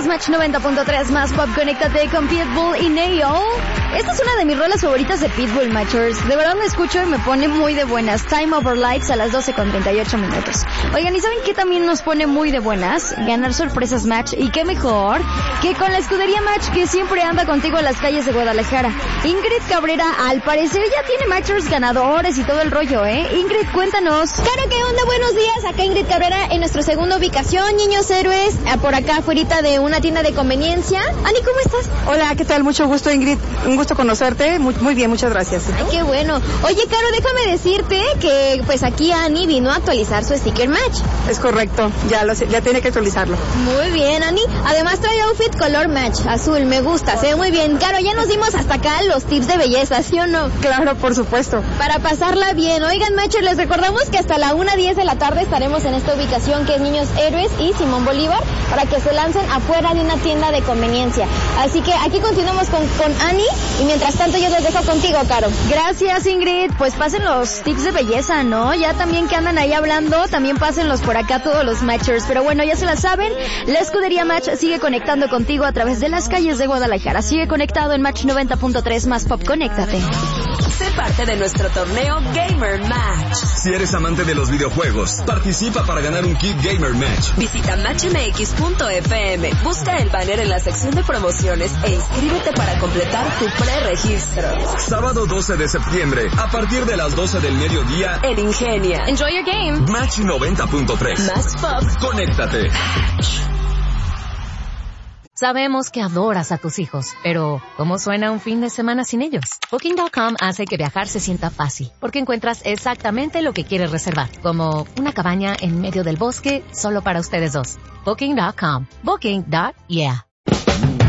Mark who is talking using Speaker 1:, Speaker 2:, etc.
Speaker 1: escuchas Match 90.3 más Pop. Conéctate con Pitbull y Nail. Esta es una de mis rolas favoritas de Pitbull, Matchers. De verdad la escucho y me pone muy de buenas. Time Over Lights a las 12:38 minutos. Oigan, ¿y saben qué también nos pone muy de buenas? Ganar sorpresas, Match. Y qué mejor que con la escudería Match, que siempre anda contigo en las calles de Guadalajara. Ingrid Cabrera, al parecer ya tiene Matchers ganadores y todo el rollo, ¿eh? Ingrid, cuéntanos.
Speaker 2: Claro, ¿qué onda? Buenos días. Acá Ingrid Cabrera en nuestra segunda ubicación, Niños Héroes, por acá afuera de una tienda de conveniencia. Ani, ¿cómo estás?
Speaker 3: Hola, ¿qué tal? Mucho gusto, Ingrid. Un gusto conocerte. Muy bien, muchas gracias.
Speaker 2: Ay, qué bueno. Oye, Caro, déjame decirte que pues aquí Ani vino a actualizar su sticker Match.
Speaker 3: Es correcto, ya tiene que actualizarlo.
Speaker 2: Muy bien, Ani. Además trae outfit color Match, azul, me gusta, se ve muy bien. Caro, ya nos dimos hasta acá los tips de belleza, ¿sí o no?
Speaker 3: Claro, por supuesto.
Speaker 2: Para pasarla bien. Oigan, Matchers, les recordamos que hasta la 1:10 de la tarde estaremos en esta ubicación que es Niños Héroes y Simón Bolívar para que se lancen afuera de una tienda de conveniencia. Así que aquí continuamos con Ani y mientras tanto yo los dejo contigo, Caro.
Speaker 1: Gracias, Ingrid. Pues pasen los tips de belleza, ¿no? Ya también que andan ahí hablando, también pásenlos por acá todos los Matchers. Pero bueno, ya se la saben, la escudería Match sigue conectando contigo a través de las calles de Guadalajara. Sigue conectado en Match 90.3 más Pop. Conéctate.
Speaker 4: Sé parte de nuestro torneo Gamer Match.
Speaker 5: Si eres amante de los videojuegos, participa para ganar un kit Gamer Match.
Speaker 4: Visita matchmx.fm, busca el banner en la sección de promociones e inscríbete para completar tu preregistro.
Speaker 5: Sábado 12 de septiembre, a partir de las 12 del mediodía,
Speaker 4: en Ingenia.
Speaker 1: Enjoy your game.
Speaker 5: Match 90.3.
Speaker 4: Más Pop.
Speaker 5: Conéctate.
Speaker 6: Sabemos que adoras a tus hijos, pero ¿cómo suena un fin de semana sin ellos? Booking.com hace que viajar se sienta fácil, porque encuentras exactamente lo que quieres reservar, como una cabaña en medio del bosque solo para ustedes dos. Booking.com. Booking.yeah.